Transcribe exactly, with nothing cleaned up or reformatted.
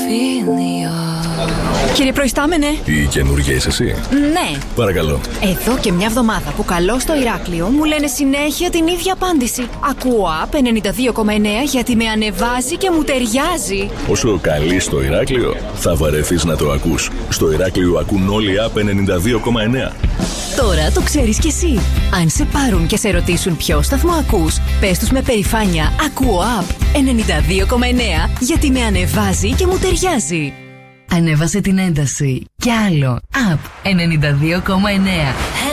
Κύριε Προϊστάμενε. Οι καινούργιες εσύ? Ναι. Παρακαλώ. Εδώ και μια εβδομάδα που καλώ στο Ηράκλειο μου λένε συνέχεια την ίδια απάντηση. Ακούω App ενενήντα δύο κόμμα εννέα γιατί με ανεβάζει και μου ταιριάζει. Όσο καλείς στο Ηράκλειο, θα βαρεθείς να το ακούς. Στο Ηράκλειο ακούν όλοι App ενενήντα δύο κόμμα εννέα. Τώρα το ξέρεις κι εσύ. Αν σε πάρουν και σε ρωτήσουν ποιο σταθμό ακούς, πες τους με περηφάνεια ακούω App ενενήντα δύο κόμμα εννέα γιατί με ανεβάζει και μου ταιριάζει. Ανέβασε την ένταση. Κι άλλο. App ενενήντα δύο κόμμα εννέα.